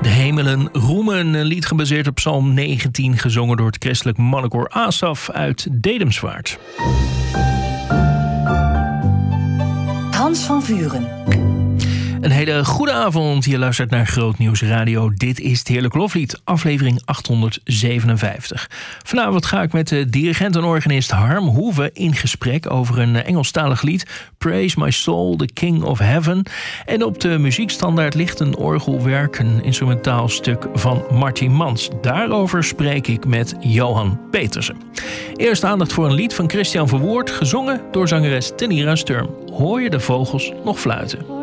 De hemelen roemen, een lied gebaseerd op Psalm 19... gezongen door het christelijk mannenkoor Asaf uit Dedemsvaart. Hans van Vuren. Een hele goede avond. Je luistert naar Groot Nieuws Radio. Dit is het Heerlijk Loflied, aflevering 857. Vanavond ga ik met de dirigent en organist Harm Hoeve in gesprek over een Engelstalig lied, Praise My Soul, the King of Heaven. En op de muziekstandaard ligt een orgelwerk, een instrumentaal stuk van Martin Mans. Daarover spreek ik met Johan Petersen. Eerst aandacht voor een lied van Christian Verwoerd, gezongen door zangeres Tenira Sturm. Hoor je de vogels nog fluiten?